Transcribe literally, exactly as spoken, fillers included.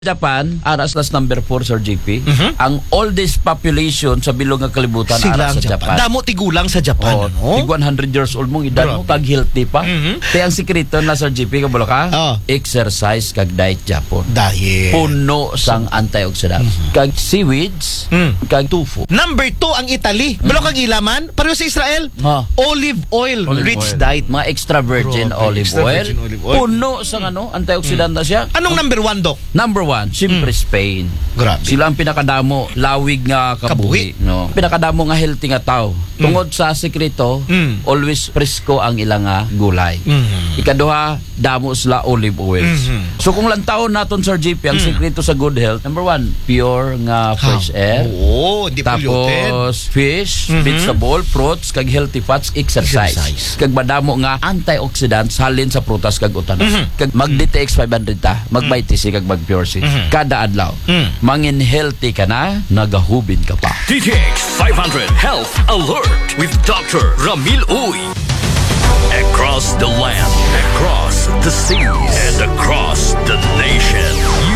Japan, aras las number four, Sir J P. Mhm. Ang oldest population sa bilog nga kalibutan Sila aras ang sa Japan. Japan. Damo tigulang sa Japan, Oh, no? tig one hundred years old mong edad mo, Grabe. kag healthy pa. Mhm. Kaya ang sikreto na, Sir J P, kabalo ka? Oh. Exercise kag diet Japon. Dahil. Puno sang antioxidants. Kag seaweeds, Mm. kag tofu. Number two, ang Italy. Balo kang ilaman, pareho sa Israel. Ah. Olive oil, Olive rich oil. diet. Mga extra virgin Grabe, olive extra oil. virgin olive oil. Puno sang ano, antioxidant na siya. Anong number one, Dok? Number one, siyempre Spain. Grabe. Sila ang pinakadamo, lawig nga kabuhi. Kabuhi. No? Pinakadamo nga healthy nga tao. Tungod sa sekreto, Mm. always presko ang ilang nga gulay. Mhm. Ikaduha, damo sila olive oils. Mhm. So kung lantaon naton, Sir J P, ang sekreto sa good health, number one, pure nga fresh air. Oo, hindi polluted. Tapos fish, Mhm. vegetable, fruits, kag healthy fats, exercise. Exercise. Kag madamo nga antioxidants halin sa prutas kag utanas. Mhm. Kag mag D T X five hundred ta, mag Vita C kag mag Pure C. Mhm. Kada adlaw. Mhm. Mangin healthy ka na, nagahubin ka pa. D T X five hundred Health Alert with Doctor Ramil Uy. Across the land, across the seas, and across the nation.